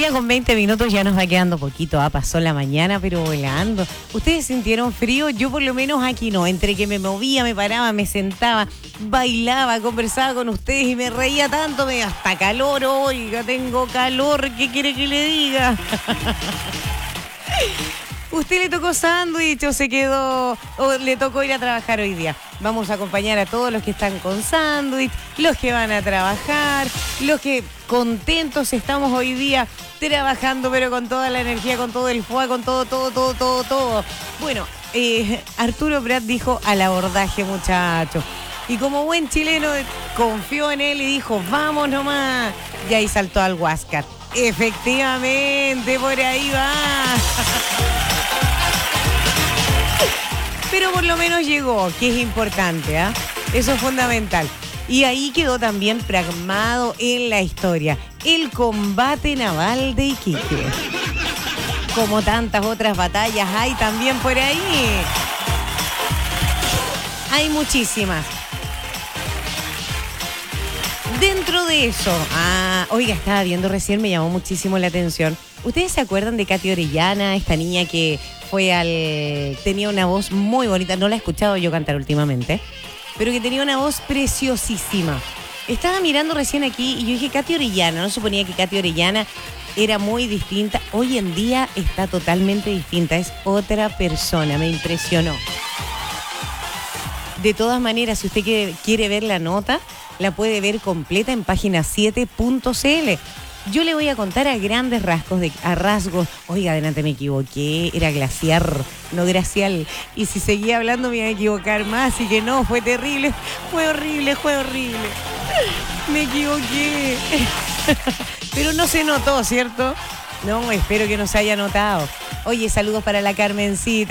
1:20 ya nos va quedando poquito. Pasó la mañana, pero volando. ¿Ustedes sintieron frío? Yo por lo menos aquí no. Entre que me movía, me paraba, me sentaba, bailaba, conversaba con ustedes y me reía tanto. Me hasta calor, oiga, tengo calor. ¿Qué quiere que le diga? ¿Usted le tocó sándwich o se quedó o le tocó ir a trabajar hoy día? Vamos a acompañar a todos los que están con sándwich, los que van a trabajar, los que contentos estamos hoy día trabajando, pero con toda la energía, con todo el fuego, con todo. Bueno, Arturo Prat dijo al abordaje, muchachos. Y como buen chileno confió en él y dijo, vamos nomás. Y ahí saltó al Huáscar. Efectivamente, por ahí va. Pero por lo menos llegó, que es importante, ¿ah? Eso es fundamental. Y ahí quedó también plasmado en la historia el combate naval de Iquique. Como tantas otras batallas hay también por ahí. Hay muchísimas. Dentro de eso, oiga, estaba viendo recién, me llamó muchísimo la atención. ¿Ustedes se acuerdan de Katy Orellana, esta niña que tenía una voz muy bonita? No la he escuchado yo cantar últimamente, pero que tenía una voz preciosísima. Estaba mirando recién aquí y yo dije, Katy Orellana, no suponía que Katy Orellana era muy distinta. Hoy en día está totalmente distinta, es otra persona, me impresionó. De todas maneras, si usted quiere ver la nota, la puede ver completa en página7.cl. Yo le voy a contar a grandes rasgos. Oiga, adelante me equivoqué, era glaciar, no glacial. Y si seguía hablando me iba a equivocar más, así que no, fue terrible. Fue horrible. Me equivoqué. Pero no se notó, ¿cierto? No, espero que no se haya notado. Oye, saludos para la Carmencita.